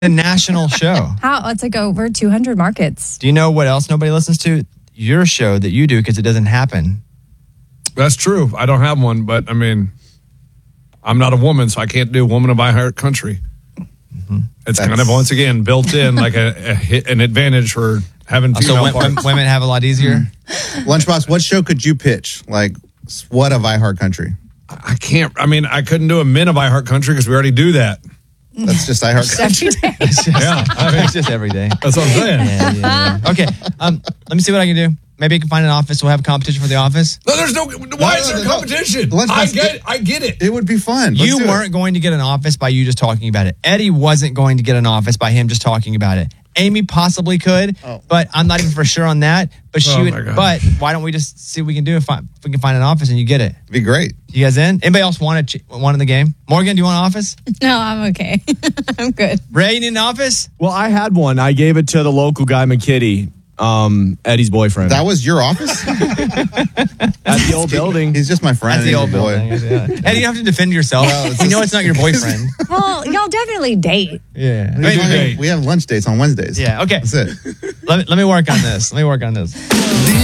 a national show. How? It's like over 200 markets. Do you know what else nobody listens to? Your show that you do because it doesn't happen. That's true. I don't have one, but I mean, I'm not a woman, so I can't do Woman of iHeart Country. It's kind of, once again, built in like an advantage for having female parts. Women have a lot easier. Lunchbox, what show could you pitch? Like, what of iHeart Country? I can't. I mean, I couldn't do a Men of iHeart Country because we already do that. That's just iHeart Country. It's just every day. That's what I'm saying. Yeah. Okay. Let me see what I can do. Maybe I can find an office. We'll have a competition for the office. No, there's no. Why is there a competition? I get it. It would be fun. You weren't going to get an office by you just talking about it. Eddie wasn't going to get an office by him just talking about it. Amy possibly could, but I'm not even for sure on that. But she would. But why don't we just see what we can do if we can find an office and you get it? It'd be great. You guys in? Anybody else want in the game? Morgan, do you want an office? No, I'm okay. I'm good. Ray, you need an office? Well, I had one. I gave it to the local guy, McKitty. Eddie's boyfriend. That was your office? At the old building. He's just my friend. That's the old building. Yeah. Eddie, you have to defend yourself. We know it's not your boyfriend. Well, y'all definitely date. Yeah. We have lunch dates on Wednesdays. Yeah, okay. That's it. Let me work on this.